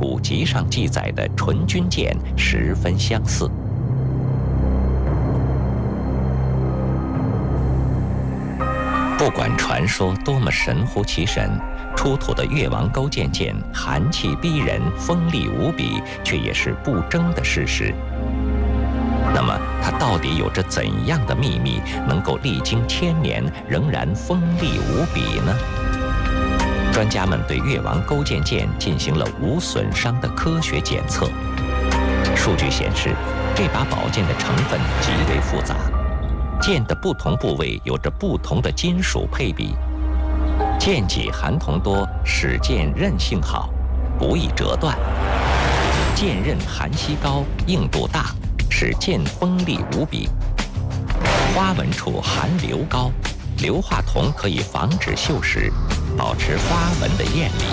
古籍上记载的纯军舰十分相似。不管传说多么神乎其神，出土的越王勾践舰寒气逼人，锋利无比，却也是不争的事实。那么，它到底有着怎样的秘密，能够历经千年仍然锋利无比呢？专家们对越王勾践舰进行了无损伤的科学检测。数据显示，这把宝剑的成分极为复杂，剑的不同部位有着不同的金属配比。剑脊含铜多，使剑韧性好，不易折断；剑刃含锡高，硬度大，使剑锋利无比。花纹处含硫高，硫化铜可以防止锈蚀，保持花纹的艳丽。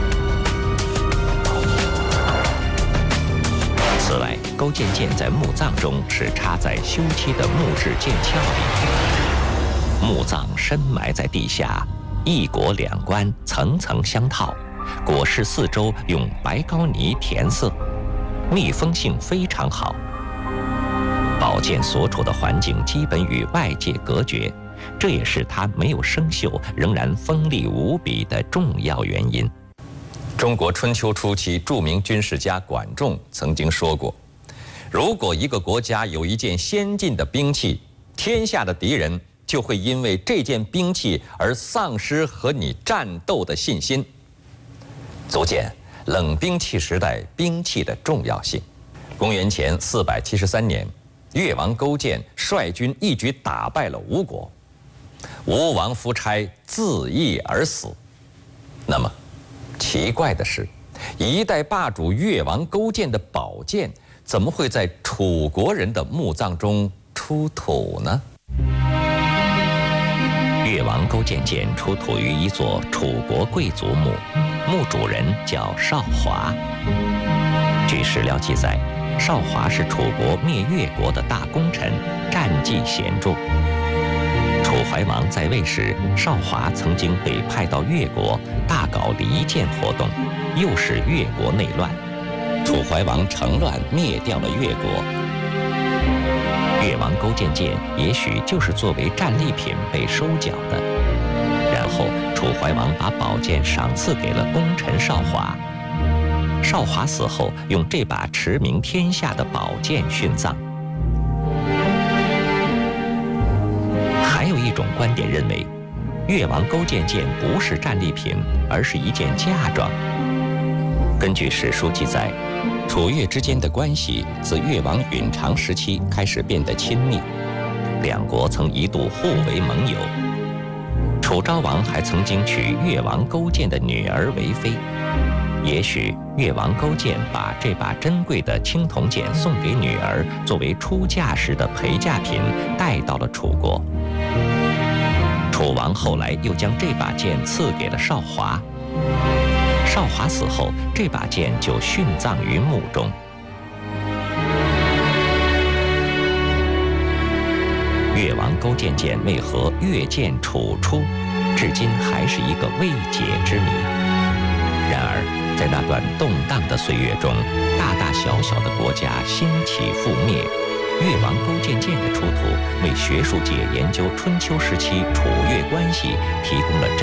此外，勾践剑在墓葬中是插在修漆的木质剑鞘里，墓葬深埋在地下，一椁两棺，层层相套，椁室四周用白膏泥填色，密封性非常好。宝剑所处的环境基本与外界隔绝，这也是它没有生锈，仍然锋利无比的重要原因。中国春秋初期著名军事家管仲曾经说过，如果一个国家有一件先进的兵器，天下的敌人就会因为这件兵器而丧失和你战斗的信心，足见冷兵器时代兵器的重要性。公元前473年，越王勾践率军一举打败了吴国，吴王夫差自缢而死。那么奇怪的是，一代霸主越王勾践的宝剑怎么会在楚国人的墓葬中出土呢？越王勾践剑出土于一座楚国贵族墓，墓主人叫少华。据史料记载，少华是楚国灭越国的大功臣，战绩显著。楚怀王在位时，少华曾经被派到越国大搞离间活动，诱使越国内乱。楚怀王乘乱灭掉了越国。越王勾践剑也许就是作为战利品被收缴的。然后楚怀王把宝剑赏赐给了功臣少华。少华死后，用这把驰名天下的宝剑殉葬。还有一种观点认为，越王勾践剑不是战利品，而是一件嫁妆。根据史书记载，楚越之间的关系自越王允常时期开始变得亲密，两国曾一度互为盟友。楚昭王还曾经娶越王勾践的女儿为妃。也许越王勾践把这把珍贵的青铜剑送给女儿，作为出嫁时的陪嫁品带到了楚国。楚王后来又将这把剑赐给了少华。少华死后，这把剑就殉葬于墓中。越王勾践剑为何越剑楚出，至今还是一个未解之谜。然而，在那段动荡的岁月中，大大小小的国家兴起覆灭，越王勾践剑的出土为学术界研究春秋时期楚越关系提供了